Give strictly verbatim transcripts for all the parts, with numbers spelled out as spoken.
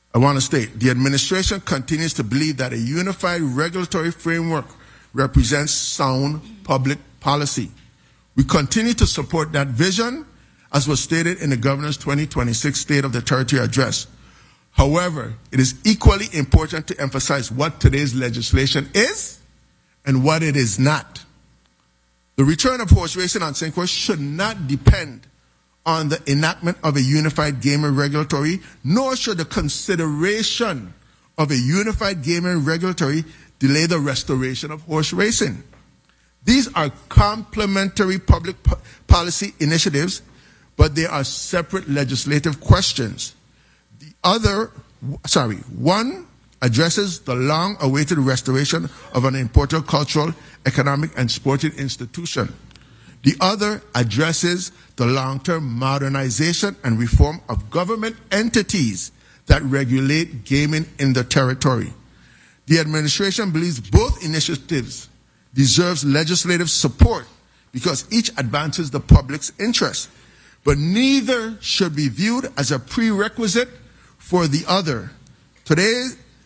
I want to state, the administration continues to believe that a unified regulatory framework represents sound public policy. We continue to support that vision, as was stated in the Governor's twenty twenty-six State of the Territory Address. However, it is equally important to emphasize what today's legislation is and what it is not. The return of horse racing on Saint Croix should not depend on the enactment of a unified gaming regulatory, nor should the consideration of a unified gaming regulatory delay the restoration of horse racing. These are complementary public po- policy initiatives, but they are separate legislative questions. The other, sorry, one addresses the long-awaited restoration of an important cultural, economic, and sporting institution. The other addresses the long-term modernization and reform of government entities that regulate gaming in the territory. The administration believes both initiatives deserves legislative support because each advances the public's interest, but neither should be viewed as a prerequisite for the other. Today,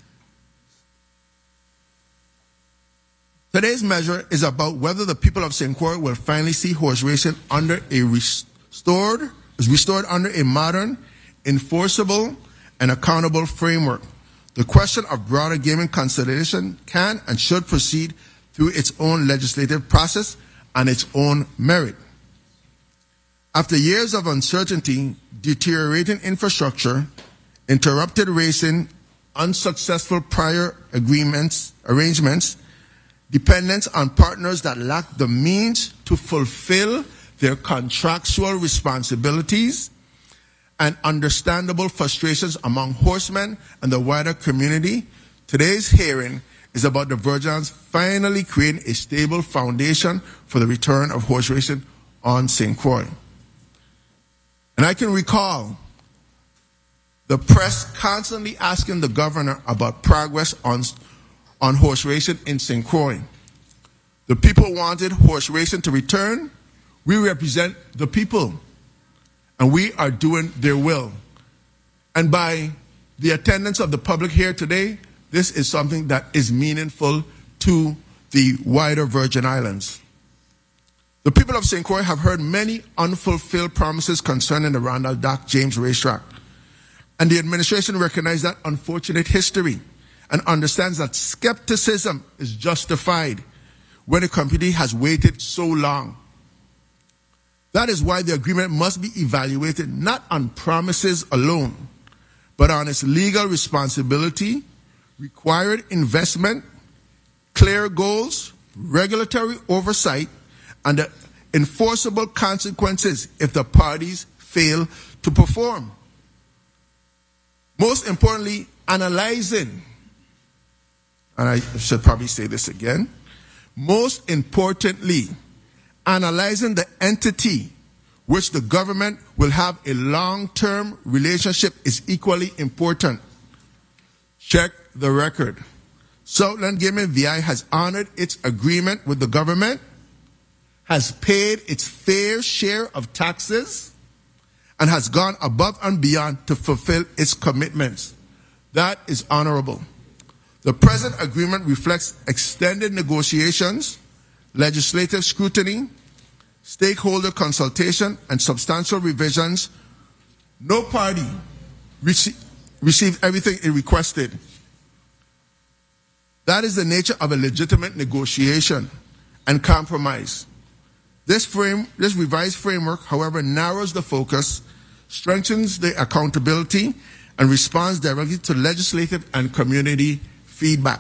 Today's measure is about whether the people of Saint Croix will finally see horse racing under a restored, restored under a modern, enforceable, and accountable framework. The question of broader gaming consolidation can and should proceed through its own legislative process and its own merit. After years of uncertainty, deteriorating infrastructure, interrupted racing, unsuccessful prior agreements, arrangements, dependence on partners that lack the means to fulfill their contractual responsibilities, and understandable frustrations among horsemen and the wider community, today's hearing is about the Virgins finally creating a stable foundation for the return of horse racing on Saint Croix. And I can recall the press constantly asking the governor about progress on, on horse racing in Saint Croix. The people wanted horse racing to return. We represent the people, and we are doing their will. And by the attendance of the public here today, this is something that is meaningful to the wider Virgin Islands. The people of Saint Croix have heard many unfulfilled promises concerning the Ronald Dock James Racetrack. And the administration recognizes that unfortunate history and understands that skepticism is justified when a community has waited so long. That is why the agreement must be evaluated not on promises alone, but on its legal responsibility, required investment, clear goals, regulatory oversight, and the enforceable consequences if the parties fail to perform. Most importantly, analyzing, and I should probably say this again, most importantly, analyzing the entity which the government will have a long-term relationship is equally important. Check the record. Southland Gaming V I has honored its agreement with the government, has paid its fair share of taxes, and has gone above and beyond to fulfill its commitments. That is honorable. The present agreement reflects extended negotiations, legislative scrutiny, stakeholder consultation, and substantial revisions. No party rece- received everything it requested. That is the nature of a legitimate negotiation and compromise. This frame, this revised framework, however, narrows the focus, strengthens the accountability, and responds directly to legislative and community feedback.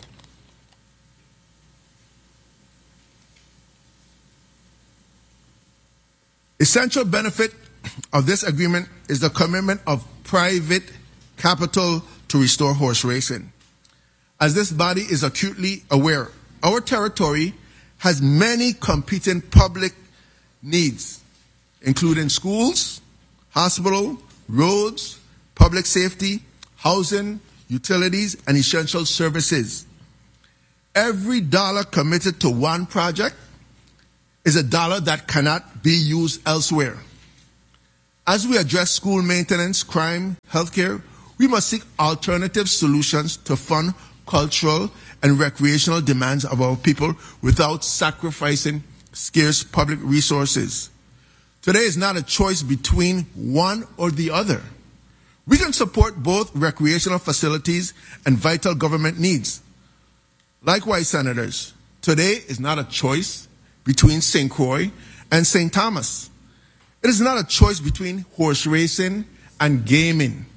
Essential benefit of this agreement is the commitment of private capital to restore horse racing. As this body is acutely aware, our territory has many competing public needs, including schools, hospital, roads, public safety, housing, utilities, and essential services. Every dollar committed to one project is a dollar that cannot be used elsewhere. As we address school maintenance, crime, healthcare, we must seek alternative solutions to fund cultural and recreational demands of our people without sacrificing scarce public resources. Today is not a choice between one or the other. We can support both recreational facilities and vital government needs. Likewise, Senators, today is not a choice between Saint Croix and Saint Thomas. It is not a choice between horse racing and gaming.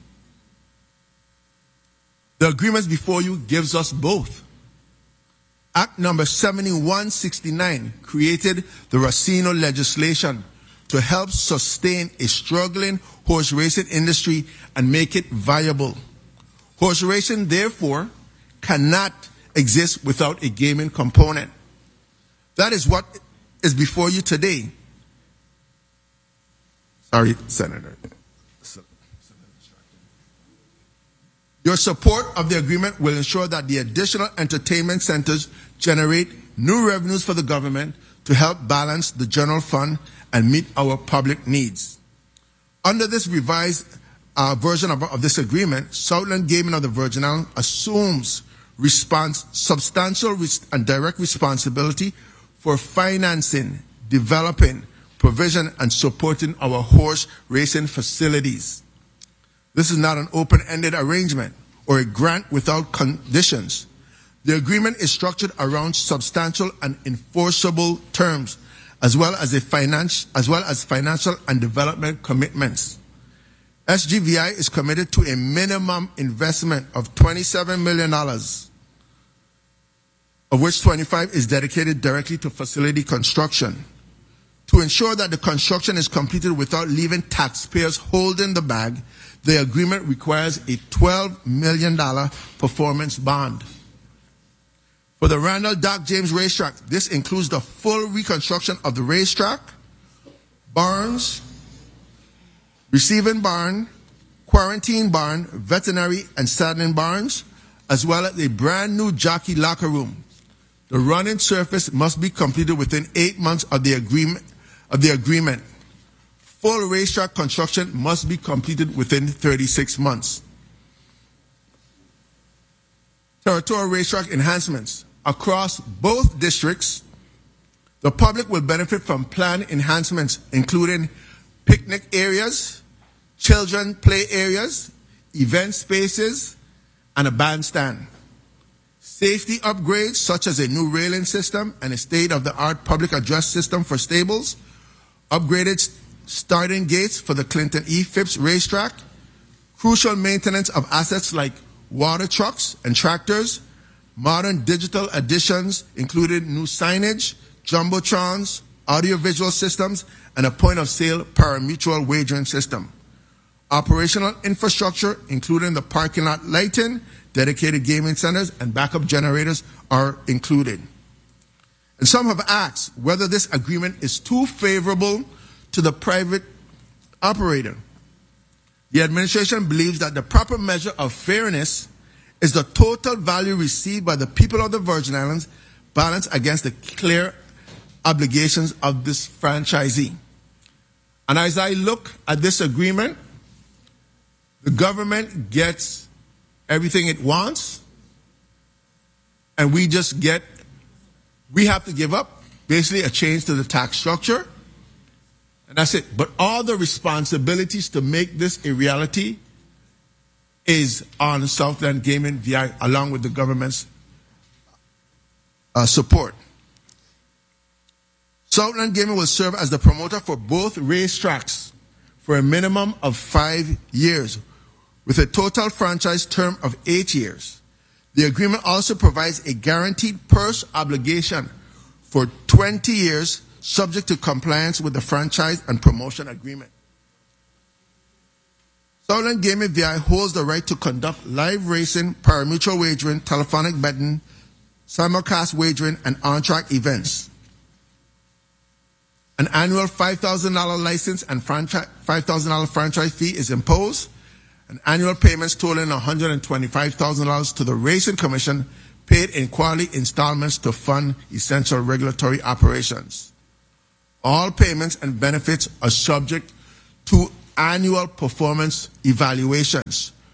The agreements before you gives us both. Act number seventy-one sixty-nine created the Racino legislation to help sustain a struggling horse racing industry and make it viable. Horse racing, therefore, cannot exist without a gaming component. That is what is before you today. Sorry, Senator. Your support of the agreement will ensure that the additional entertainment centers generate new revenues for the government to help balance the general fund and meet our public needs. Under this revised uh, version of, of this agreement, Southland Gaming of the Virgin Islands assumes response, substantial res- and direct responsibility for financing, developing, provision, and supporting our horse racing facilities. This is not an open-ended arrangement or a grant without conditions. The agreement is structured around substantial and enforceable terms, as well as a finance, as well as financial and development commitments. S G V I is committed to a minimum investment of twenty-seven million dollars, of which twenty-five is dedicated directly to facility construction. To ensure that the construction is completed without leaving taxpayers holding the bag, the agreement requires a twelve million dollars performance bond. For the Randall Doc James Racetrack, this includes the full reconstruction of the racetrack, barns, receiving barn, quarantine barn, veterinary and saddling barns, as well as a brand new jockey locker room. The running surface must be completed within eight months of the agreement. Of the agreement. Full racetrack construction must be completed within thirty-six months. Territorial racetrack enhancements. Across both districts, the public will benefit from planned enhancements, including picnic areas, children play areas, event spaces, and a bandstand. Safety upgrades such as a new railing system and a state-of-the-art public address system for stables, upgraded starting gates for the Clinton E. Phipps racetrack, crucial maintenance of assets like water trucks and tractors, modern digital additions including new signage, jumbotrons, audiovisual systems, and a point-of-sale pari-mutuel wagering system. Operational infrastructure, including the parking lot lighting, dedicated gaming centers, and backup generators are included. And some have asked whether this agreement is too favorable to the private operator. The administration believes that the proper measure of fairness is the total value received by the people of the Virgin Islands balanced against the clear obligations of this franchisee. And as I look at this agreement, the government gets everything it wants, and we just get, we have to give up basically a change to the tax structure, and that's it. But all the responsibilities to make this a reality is on Southland Gaming V I, along with the government's uh, support. Southland Gaming will serve as the promoter for both racetracks for a minimum of five years, with a total franchise term of eight years. The agreement also provides a guaranteed purse obligation for twenty years, subject to compliance with the franchise and promotion agreement. Southland Gaming V I holds the right to conduct live racing, pari-mutuel wagering, telephonic betting, simulcast wagering, and on-track events. An annual five thousand dollars license and five thousand dollars franchise fee is imposed, and annual payments totaling one hundred twenty-five thousand dollars to the Racing Commission, paid in quarterly installments to fund essential regulatory operations. All payments and benefits are subject to annual performance evaluations.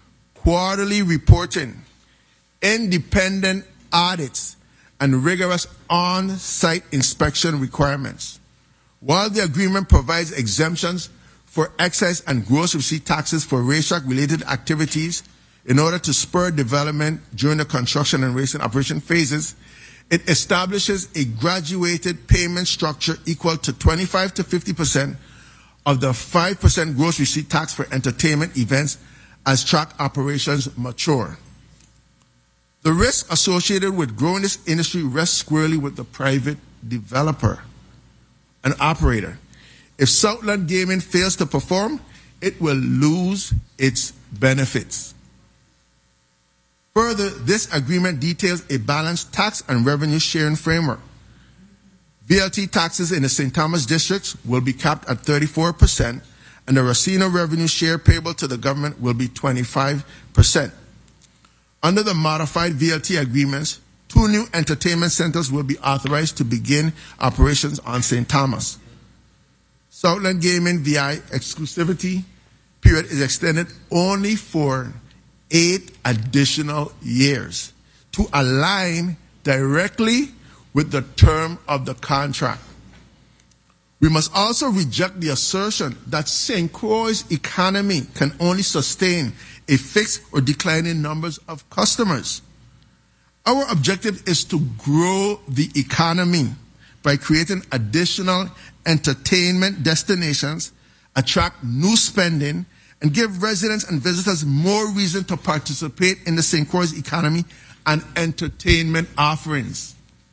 quarterly reporting, independent audits, and rigorous on-site inspection requirements. While the agreement provides exemptions for excise and gross receipt taxes for racetrack-related activities in order to spur development during the construction and racing operation phases, it establishes a graduated payment structure equal to twenty-five to fifty percent of the five percent gross receipt tax for entertainment events as track operations mature. The risk associated with growing this industry rests squarely with the private developer and operator. If Southland Gaming fails to perform, it will lose its benefits. Further, this agreement details a balanced tax and revenue sharing framework. V L T taxes in the Saint Thomas districts will be capped at thirty-four percent, and the Racino revenue share payable to the government will be twenty-five percent. Under the modified V L T agreements, two new entertainment centers will be authorized to begin operations on Saint Thomas. Southland Gaming V I exclusivity period is extended only for eight additional years to align directly with the term of the contract. We must also reject the assertion that Saint Croix's economy can only sustain a fixed or declining numbers of customers. Our objective is to grow the economy by creating additional entertainment destinations, attract new spending, and give residents and visitors more reason to participate in the Saint Croix's economy and entertainment offerings.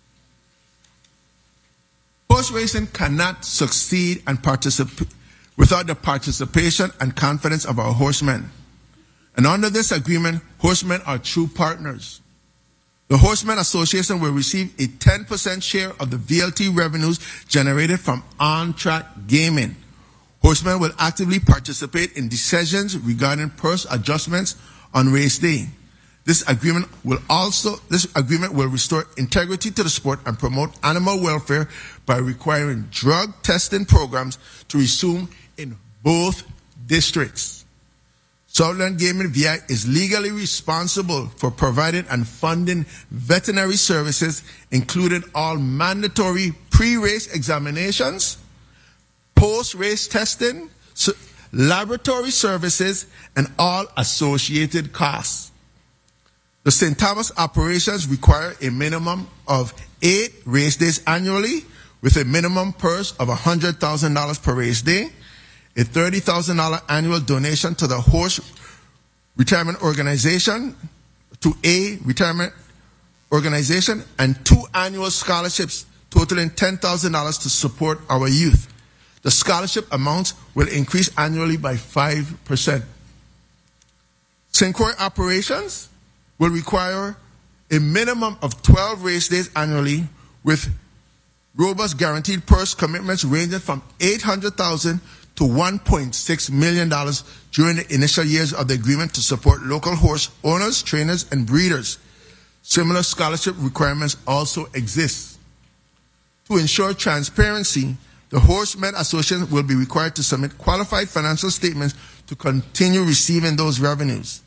Horse racing cannot succeed and participate without the participation and confidence of our horsemen. And under this agreement, horsemen are true partners. The Horsemen Association will receive a ten percent share of the V L T revenues generated from on-track gaming. Horsemen will actively participate in decisions regarding purse adjustments on race day. This agreement will also this agreement will restore integrity to the sport and promote animal welfare by requiring drug testing programs to resume in both districts. Southland Gaming V I is legally responsible for providing and funding veterinary services, including all mandatory pre-race examinations, post-race testing, laboratory services, and all associated costs. The Saint Thomas operations require a minimum of eight race days annually, with a minimum purse of one hundred thousand dollars per race day, a thirty thousand dollars annual donation to the Horse Retirement Organization, to a retirement organization, and two annual scholarships totaling ten thousand dollars to support our youth. The scholarship amounts will increase annually by five percent. Saint Croix operations will require a minimum of twelve race days annually, with robust guaranteed purse commitments ranging from eight hundred thousand dollars to one point six million dollars during the initial years of the agreement to support local horse owners, trainers, and breeders. Similar scholarship requirements also exist. To ensure transparency, the Horsemen Association will be required to submit qualified financial statements to continue receiving those revenues.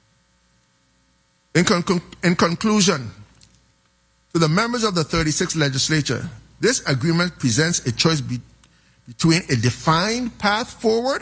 In, con- in conclusion, to the members of the thirty-sixth Legislature, this agreement presents a choice be- between a defined path forward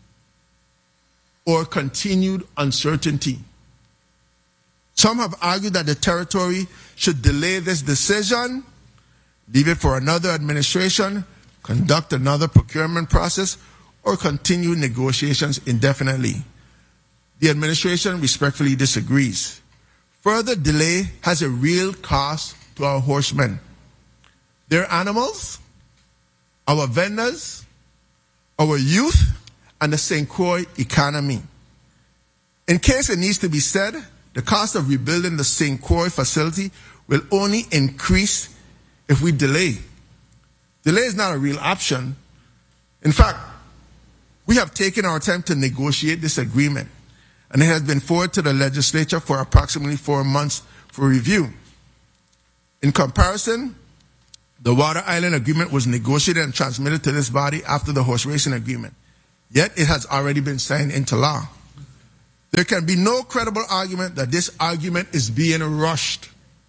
or continued uncertainty. Some have argued that the territory should delay this decision, leave it for another administration, conduct another procurement process, or continue negotiations indefinitely. The administration respectfully disagrees. Further delay has a real cost to our horsemen, their animals, our vendors, our youth, and the Saint Croix economy. In case it needs to be said, the cost of rebuilding the Saint Croix facility will only increase if we delay. Delay is not a real option. In fact, we have taken our time to negotiate this agreement, and it has been forwarded to the legislature for approximately four months for review. In comparison, the Water Island Agreement was negotiated and transmitted to this body after the horse racing agreement. Yet it has already been signed into law. There can be no credible argument that this argument is being rushed.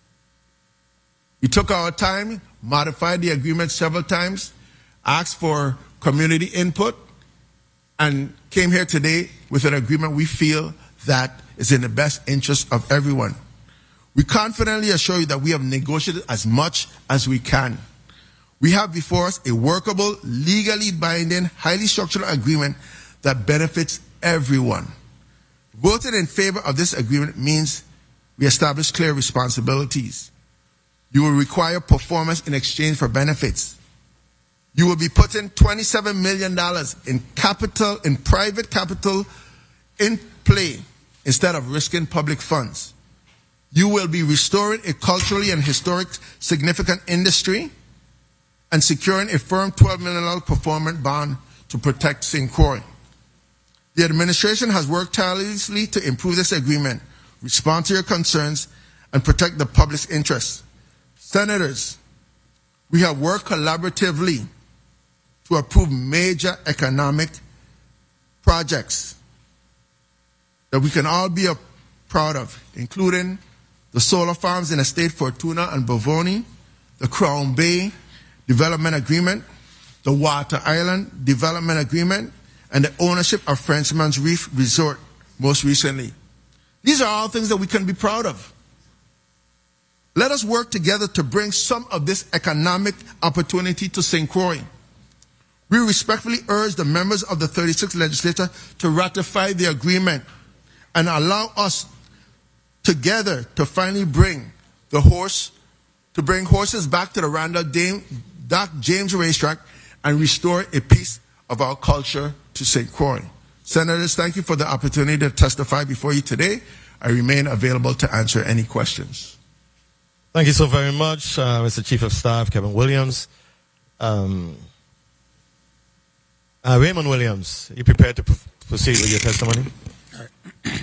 We took our time, modified the agreement several times, asked for community input, and came here today with an agreement we feel that is in the best interest of everyone. We confidently assure you that we have negotiated as much as we can. We have before us a workable, legally binding, highly structured agreement that benefits everyone. Voting in favor of this agreement means we establish clear responsibilities. You will require performance in exchange for benefits. You will be putting twenty-seven million dollars in capital, in private capital, in play instead of risking public funds. You will be restoring a culturally and historic significant industry and securing a firm twelve million dollars performance bond to protect Saint Croix. The administration has worked tirelessly to improve this agreement, respond to your concerns, and protect the public's interests. Senators, we have worked collaboratively to approve major economic projects that we can all be proud of, including the solar farms in Estate Fortuna and Bavoni, the Crown Bay Development Agreement, the Water Island Development Agreement, and the ownership of Frenchman's Reef Resort most recently. These are all things that we can be proud of. Let us work together to bring some of this economic opportunity to Saint Croix. We respectfully urge the members of the thirty-sixth Legislature to ratify the agreement and allow us together to finally bring the horse, to bring horses back to the Randall Doc James Racetrack and restore a piece of our culture to Saint Croix. Senators, thank you for the opportunity to testify before you today. I remain available to answer any questions. Thank you so very much, uh, Mister Chief of Staff, Kevin Williams. Um, uh, Raymond Williams, are you prepared to pr- proceed with your testimony? All right.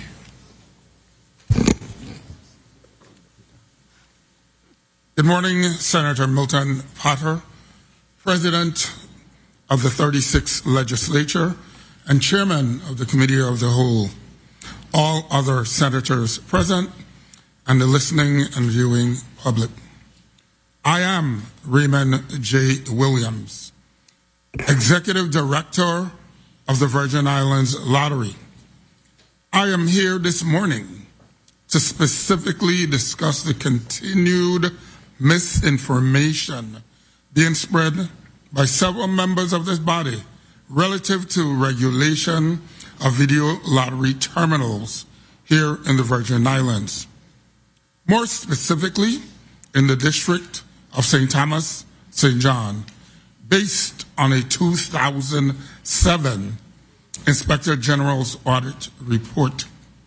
Good morning, Senator Milton Potter, President of the thirty-sixth Legislature and Chairman of the Committee of the Whole, all other senators present, and the listening and viewing public. I am Raymond J. Williams, Executive Director of the Virgin Islands Lottery. I am here this morning to specifically discuss the continued misinformation being spread by several members of this body relative to regulation of video lottery terminals here in the Virgin Islands. More specifically, in the District of Saint Thomas, Saint John, based on a two thousand seven Inspector General's audit report.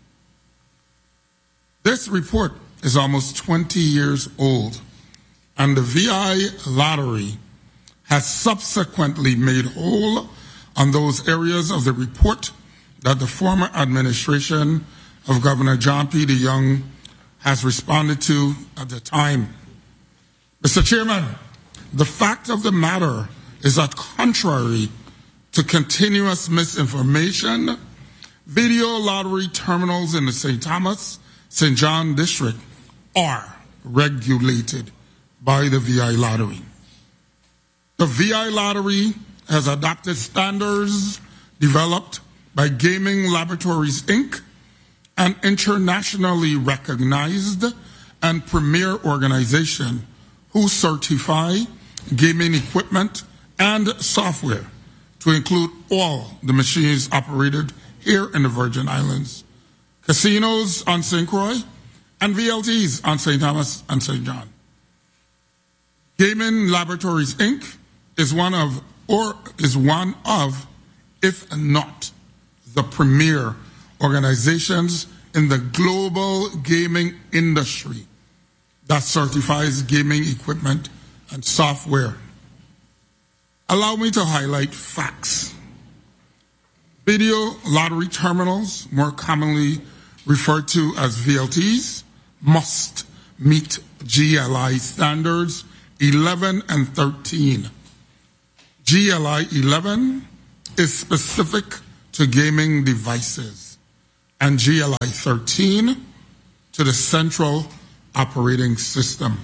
This report is almost twenty years old, and the V I lottery has subsequently made whole on those areas of the report that the former administration of Governor John P. DeYoung has responded to at the time. Mister Chairman, the fact of the matter is that contrary to continuous misinformation, video lottery terminals in the Saint Thomas, Saint John district are regulated by the V I lottery. The V I lottery has adopted standards developed by Gaming Laboratories, Incorporated, an internationally recognized and premier organization who certify gaming equipment and software to include all the machines operated here in the Virgin Islands, casinos on Saint Croix, and V L Ts on Saint Thomas and Saint John. Gaming Laboratories, Incorporated is one of, or is one of, if not the premier organizations in the global gaming industry that certifies gaming equipment and software. Allow me to highlight facts. Video lottery terminals, more commonly referred to as V L Ts, must meet G L I standards eleven and thirteen. G L I eleven is specific to gaming devices, and G L I thirteen to the Central Operating System.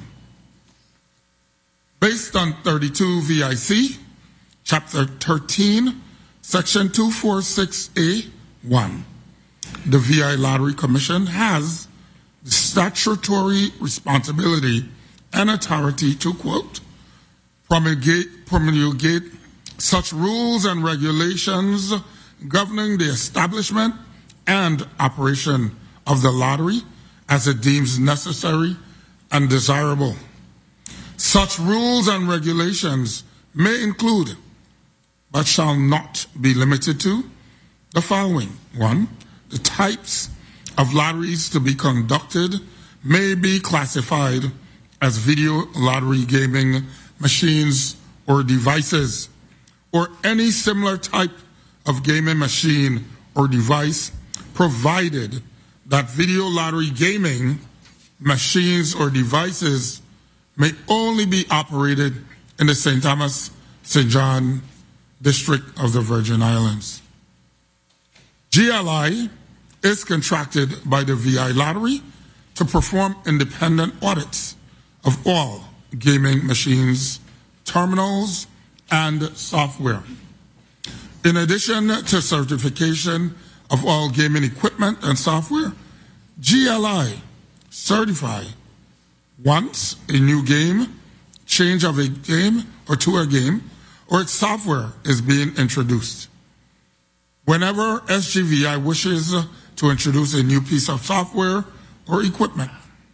Based on thirty-two V I C, Chapter thirteen, Section two forty-six A one, the V I Lottery Commission has the statutory responsibility and authority to, quote, promulgate, promulgate such rules and regulations governing the establishment and operation of the lottery as it deems necessary and desirable. Such rules and regulations may include, but shall not be limited to, the following. One, the types of lotteries to be conducted may be classified as video lottery gaming machines or devices, or any similar type of gaming machine or device, provided that video lottery gaming machines or devices may only be operated in the Saint Thomas, Saint John District of the Virgin Islands. G L I is contracted by the V I Lottery to perform independent audits of all gaming machines, terminals, and software. In addition to certification of all gaming equipment and software, G L I certify once a new game, change of a game or to a game, or its software is being introduced. Whenever S G V I wishes to introduce a new piece of software or equipment.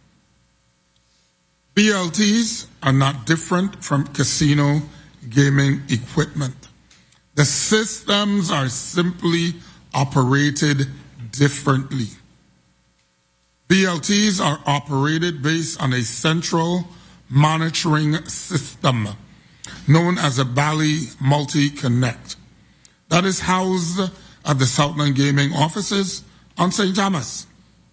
B L Ts are not different from casino gaming equipment. The systems are simply operated differently. B L Ts are operated based on a central monitoring system known as a Bally Multi-Connect that is housed at the Southland Gaming offices on Saint Thomas.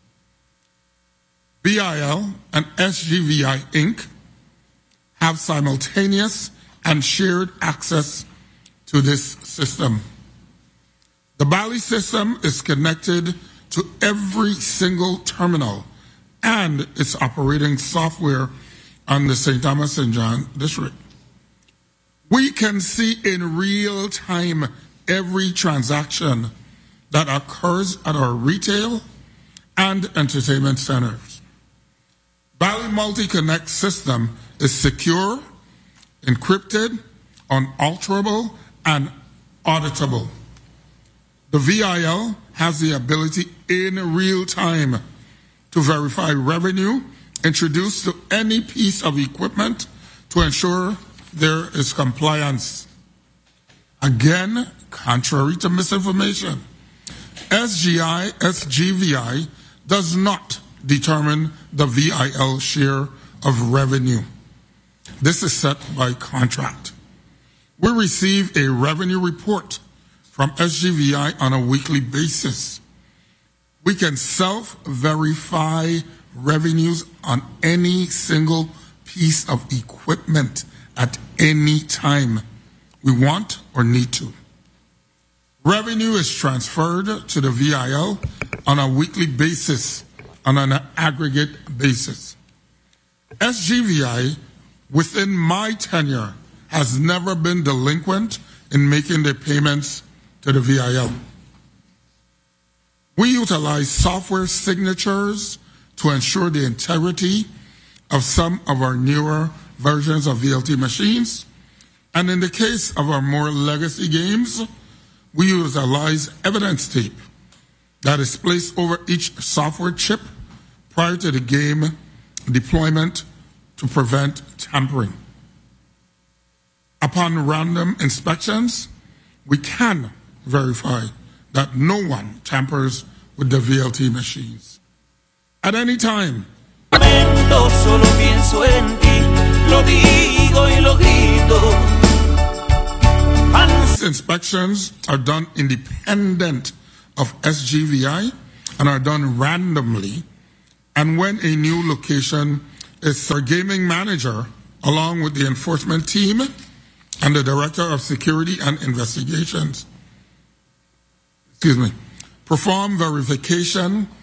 B I L and S G V I Incorporated have simultaneous and shared access to this system. The Bally system is connected to every single terminal and its operating software on the Saint Thomas Saint John District. We can see in real time every transaction that occurs at our retail and entertainment centers. Bally Multi-Connect system is secure, encrypted, unalterable, and auditable. The V I L has the ability in real time to verify revenue introduced to any piece of equipment to ensure there is compliance. Again, contrary to misinformation, S G I, S G V I does not determine the V I L share of revenue. This is set by contract. We receive a revenue report from S G V I on a weekly basis. We can self-verify revenues on any single piece of equipment at any time we want or need to. Revenue is transferred to the V I L on a weekly basis, on an aggregate basis. S G V I, within my tenure, has never been delinquent in making the payments to the V I L. We utilize software signatures to ensure the integrity of some of our newer versions of V L T machines, and in the case of our more legacy games, we utilize evidence tape that is placed over each software chip prior to the game deployment to prevent tampering. Upon random inspections, we can verify that no one tampers with the V L T machines. At any time, solo pienso en ti, lo digo y lo grito. these inspections are done independent of S G V I and are done randomly. And when a new location is our gaming manager, along with the enforcement team and the director of security and investigations, excuse me, perform verification